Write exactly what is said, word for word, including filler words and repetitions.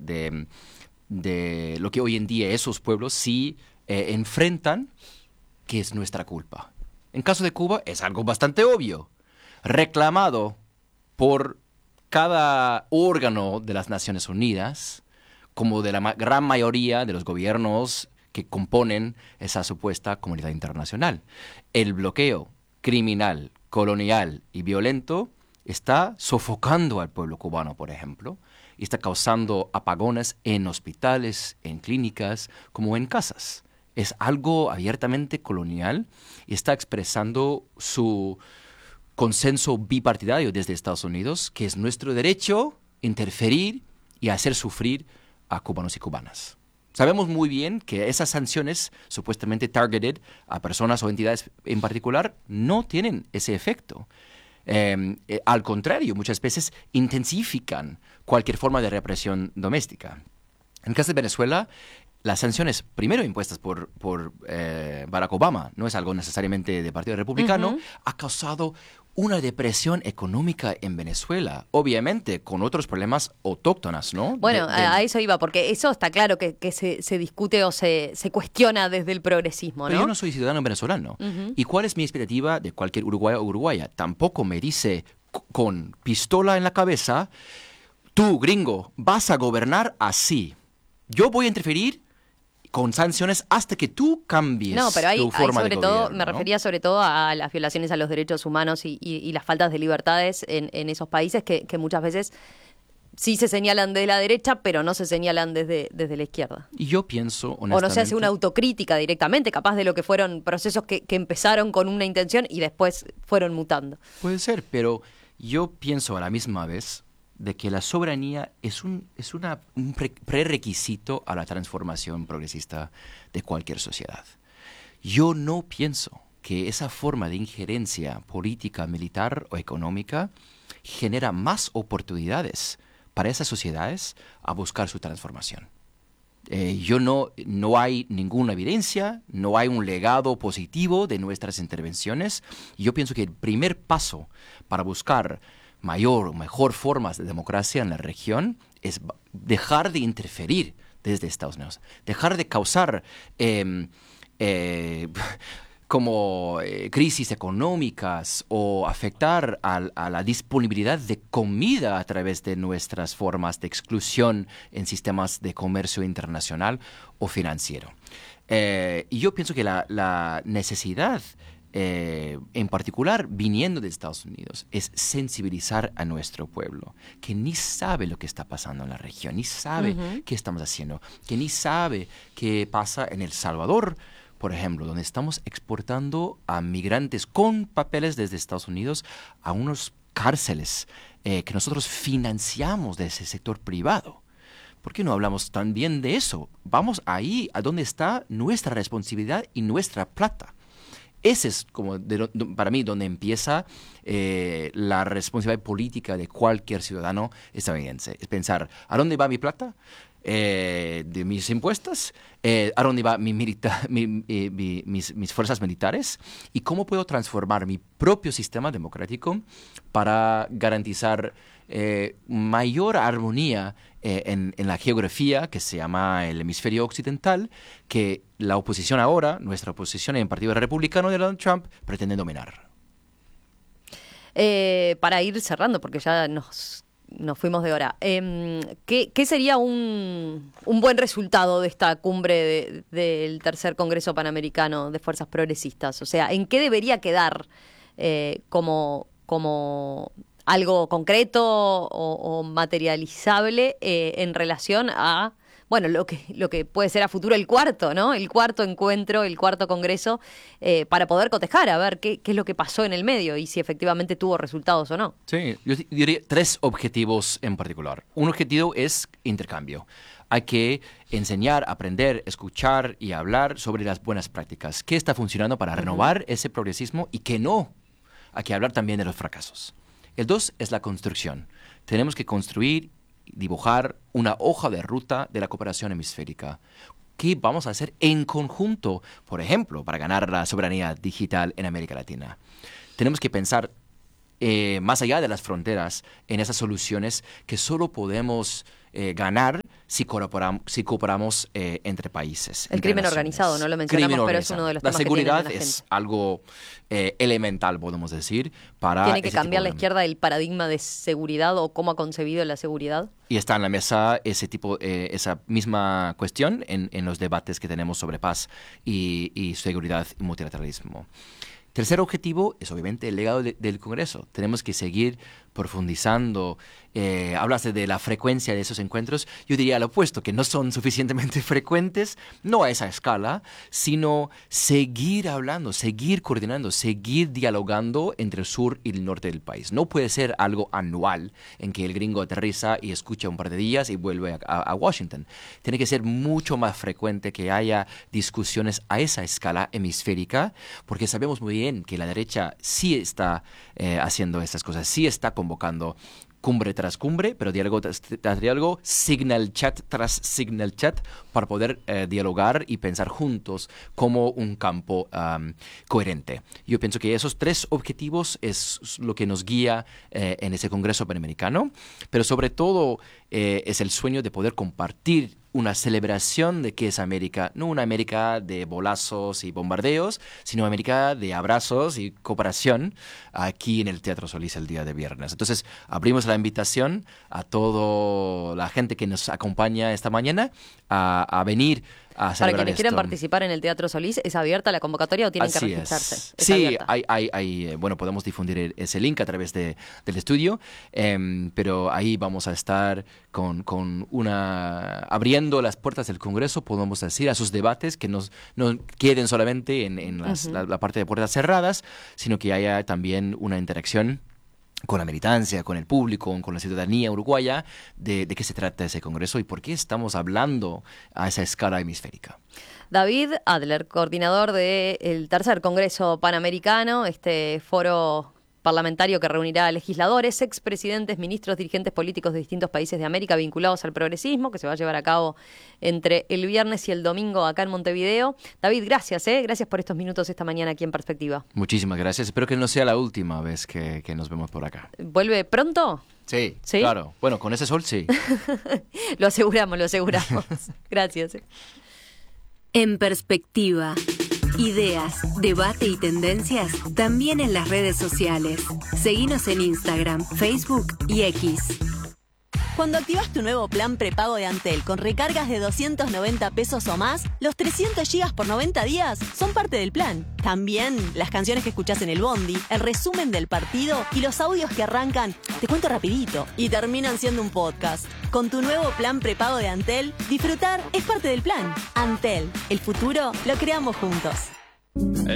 de, de lo que hoy en día esos pueblos sí eh, enfrentan, que es nuestra culpa. En caso de Cuba es algo bastante obvio, reclamado por cada órgano de las Naciones Unidas, como de la ma- gran mayoría de los gobiernos que componen esa supuesta comunidad internacional. El bloqueo criminal, colonial y violento está sofocando al pueblo cubano, por ejemplo, y está causando apagones en hospitales, en clínicas, como en casas. Es algo abiertamente colonial y está expresando su consenso bipartidario desde Estados Unidos, que es nuestro derecho interferir y hacer sufrir a cubanos y cubanas. Sabemos muy bien que esas sanciones supuestamente targeted a personas o entidades en particular no tienen ese efecto. Eh, eh, al contrario, muchas veces intensifican cualquier forma de represión doméstica. En el caso de Venezuela, las sanciones, primero impuestas por, por eh, Barack Obama, no es algo necesariamente del Partido Republicano, Uh-huh. ha causado una depresión económica en Venezuela, obviamente con otros problemas autóctonas, ¿no? Bueno, De- a, a del- eso iba, porque eso está claro que, que se, se discute o se, se cuestiona desde el progresismo, Pero ¿no? yo no soy ciudadano venezolano. Ujú. ¿Y cuál es mi expectativa de cualquier uruguayo o uruguaya? Tampoco me dice c- con pistola en la cabeza, tú, gringo, vas a gobernar así. Yo voy a interferir con sanciones hasta que tú cambies No, pero hay, tu hay forma sobre de todo, gobierno, me ¿no? refería sobre todo a las violaciones a los derechos humanos y, y- y las faltas de libertades en, en esos países que, que muchas veces sí se señalan desde la derecha, pero no se señalan desde, desde la izquierda. Y yo pienso, honestamente... O no se hace una autocrítica directamente, capaz de lo que fueron procesos que, que empezaron con una intención y después fueron mutando. Puede ser, pero yo pienso a la misma vez de que la soberanía es un, es una, un pre- prerequisito a la transformación progresista de cualquier sociedad. Yo no pienso que esa forma de injerencia política, militar o económica genera más oportunidades para esas sociedades a buscar su transformación. Eh, yo no, no hay ninguna evidencia, no hay un legado positivo de nuestras intervenciones. Y yo pienso que el primer paso para buscar mayor o mejor formas de democracia en la región es ba- dejar de interferir desde Estados Unidos, dejar de causar eh, eh, como eh, crisis económicas o afectar al- a la disponibilidad de comida a través de nuestras formas de exclusión en sistemas de comercio internacional o financiero. Eh, y yo pienso que la, la necesidad, eh, en particular viniendo de Estados Unidos, es sensibilizar a nuestro pueblo, que ni sabe lo que está pasando en la región, ni sabe Ujú. qué estamos haciendo, que ni sabe qué pasa en El Salvador, por ejemplo, donde estamos exportando a migrantes con papeles desde Estados Unidos a unos cárceles eh, que nosotros financiamos de ese sector privado. ¿Por qué no hablamos también de eso? Vamos ahí a donde está nuestra responsabilidad y nuestra plata. Ese es como de lo- do- para mí donde empieza eh, la responsabilidad política de cualquier ciudadano estadounidense. Es pensar, ¿a dónde va mi plata? Eh, de mis impuestos, eh, a dónde va mi milita- mi- eh, mi- mis, mis fuerzas militares y cómo puedo transformar mi propio sistema democrático para garantizar eh, mayor armonía eh, en, en la geografía que se llama el hemisferio occidental, que la oposición ahora, nuestra oposición en el Partido Republicano de Donald Trump, pretende dominar. Eh, para ir cerrando, porque ya nos, nos fuimos de hora, em, ¿qué, qué sería un, un buen resultado de esta cumbre de- del tercer Congreso Panamericano de Fuerzas Progresistas? O sea, ¿en qué debería quedar eh, como, como algo concreto o, o materializable eh, en relación a, bueno, lo que, lo que puede ser a futuro el cuarto, ¿no? El cuarto encuentro, el cuarto congreso, eh, para poder cotejar, a ver qué, qué es lo que pasó en el medio y si efectivamente tuvo resultados o no. Sí, yo di- diría tres objetivos en particular. Un objetivo es intercambio. Hay que enseñar, aprender, escuchar y hablar sobre las buenas prácticas. ¿Qué está funcionando para renovar ese progresismo y qué no? Hay que hablar también de los fracasos. El dos es la construcción. Tenemos que construir, dibujar una hoja de ruta de la cooperación hemisférica. ¿Qué vamos a hacer en conjunto, por ejemplo, para ganar la soberanía digital en América Latina? Tenemos que pensar eh, más allá de las fronteras en esas soluciones que solo podemos eh, ganar si cooperamos, si cooperamos eh, entre países. El entre crimen naciones. organizado, no lo mencionamos, Crimen pero es organizado. uno de los La temas que tienen en la seguridad agenda. es algo eh, elemental, podemos decir, para ¿Tiene que ese cambiar tipo la de- izquierda el paradigma de seguridad o cómo ha concebido la seguridad? Y está en la mesa ese tipo, eh, esa misma cuestión en, en los debates que tenemos sobre paz y, y seguridad y multilateralismo. Tercer objetivo es obviamente el legado de- del Congreso. Tenemos que seguir profundizando. Eh, hablaste de la frecuencia de esos encuentros. Yo diría lo opuesto, que no son suficientemente frecuentes, no a esa escala, sino seguir hablando, seguir coordinando, seguir dialogando entre el sur y el norte del país. No puede ser algo anual en que el gringo aterriza y escucha un par de días y vuelve a, a- a Washington. Tiene que ser mucho más frecuente que haya discusiones a esa escala hemisférica, porque sabemos muy bien que la derecha sí está eh, haciendo estas cosas, sí está convocando cumbre tras cumbre, pero diálogo tras, tras diálogo, signal chat tras signal chat, para poder eh, dialogar y pensar juntos como un campo um, coherente. Yo pienso que esos tres objetivos es lo que nos guía eh, en ese Congreso Panamericano, pero sobre todo eh, es el sueño de poder compartir una celebración de que es América, no una América de bolazos y bombardeos, sino América de abrazos y cooperación aquí en el Teatro Solís el día de viernes. Entonces, abrimos la invitación a toda la gente que nos acompaña esta mañana a, a venir a celebrar Para quienes quieran esto. participar en el Teatro Solís, ¿es abierta la convocatoria o tienen Así que es. registrarse? Es Sí, abierta. hay, hay, hay, eh, bueno, podemos difundir el- ese link a través de, del estudio, em, pero ahí vamos a estar con, con una abriendo las puertas del Congreso, podemos decir, a sus debates, que nos, no queden solamente en, en las- Ujú. la, la parte de puertas cerradas, sino que haya también una interacción con la militancia, con el público, con la ciudadanía uruguaya, de, de qué se trata ese Congreso y por qué estamos hablando a esa escala hemisférica. David Adler, coordinador del Tercer Congreso Panamericano, este foro parlamentario que reunirá a legisladores, expresidentes, ministros, dirigentes políticos de distintos países de América vinculados al progresismo, que se va a llevar a cabo entre el viernes y el domingo acá en Montevideo. David, gracias, ¿eh? Gracias por estos minutos esta mañana aquí en Perspectiva. Muchísimas gracias. Espero que no sea la última vez que, que nos vemos por acá. ¿Vuelve pronto? Sí, ¿Sí? claro. Bueno, con ese sol sí. Lo aseguramos, lo aseguramos. Gracias. ¿eh? En Perspectiva. Ideas, debate y tendencias también en las redes sociales. Seguinos en Instagram, Facebook y X. Cuando activas tu nuevo plan prepago de Antel con recargas de doscientos noventa pesos o más, los trescientos gigas por noventa días son parte del plan. También las canciones que escuchás en el bondi, el resumen del partido y los audios que arrancan, te cuento rapidito, y terminan siendo un podcast. Con tu nuevo plan prepago de Antel, disfrutar es parte del plan. Antel, el futuro lo creamos juntos.